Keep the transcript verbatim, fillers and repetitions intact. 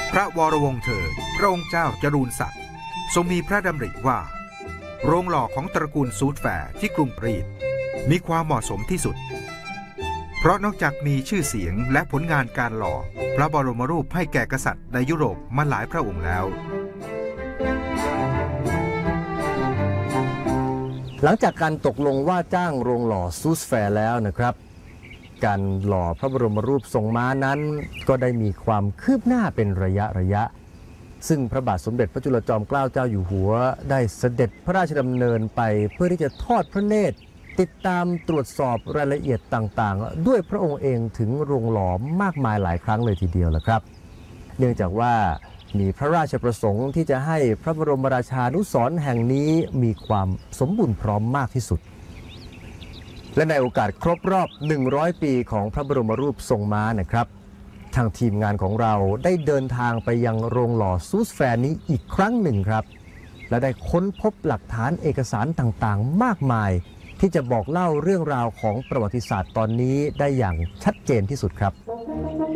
พระวรวงศ์เธอพระองค์เจ้าจรูนศักดิ์ทรงมีพระดำริว่าโรงหล่อของตระกูลซูดแฟร์ที่กรุงปรีดมีความเหมาะสมที่สุดเพราะนอกจากมีชื่อเสียงและผลงานการหล่อพระบรมรูปให้แก่กษัตริย์ในยุโรปมาหลายพระองค์แล้วหลังจากการตกลงว่าจ้างโรงหล่อซูสแฟร์แล้วนะครับการหล่อพระบรมรูปทรงม้านั้นก็ได้มีความคืบหน้าเป็นระยะระยะซึ่งพระบาทสมเด็จพระจุลจอมเกล้าเจ้าอยู่หัวได้เสด็จพระราชดำเนินไปเพื่อที่จะทอดพระเนตรติดตามตรวจสอบรายละเอียดต่างๆด้วยพระองค์เองถึงโรงหล่อมากมายหลายครั้งเลยทีเดียวแหละครับเนื่องจากว่ามีพระราชประสงค์ที่จะให้พระบรมราชานุสรณ์แห่งนี้มีความสมบูรณ์พร้อมมากที่สุดและในโอกาสครบรอบหนึ่งร้อยปีของพระบรมรูปทรงม้านะครับทางทีมงานของเราได้เดินทางไปยังโรงหล่อซูสแฟร์นี้อีกครั้งหนึ่งครับและได้ค้นพบหลักฐานเอกสารต่างๆมากมายที่จะบอกเล่าเรื่องราวของประวัติศาสตร์ตอนนี้ได้อย่างชัดเจนที่สุดครับ